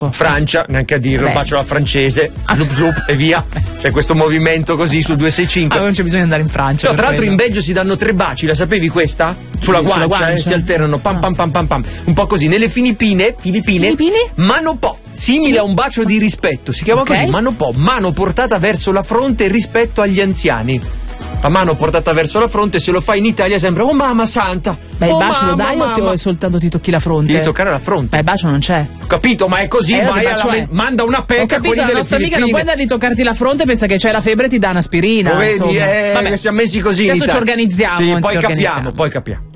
Francia, neanche a dirlo, un bacio alla francese, zlup zlup e via. C'è questo movimento così sul 265. Non c'è bisogno di andare in Francia. No, tra l'altro in Belgio si danno 3 baci, la sapevi questa? Sulla guancia. Si alternano pam pam pam pam pam. Un po' così. Nelle Filippine? Mano po', simile a un bacio di rispetto. Si chiama così, mano po', mano portata verso la fronte rispetto agli anziani. La mano portata verso la fronte, se lo fai in Italia sembra oh mamma santa. Beh, il bacio lo dai o soltanto ti tocchi la fronte? Devi toccare la fronte. Beh, il bacio non c'è. Ho capito, ma è così, manda una pecca. Ho capito, la nostra amica non puoi andare a toccarti la fronte, pensa che c'hai la febbre e ti dà un'aspirina. Lo vedi, vabbè, siamo messi così. Adesso ci organizziamo. Sì, poi capiamo.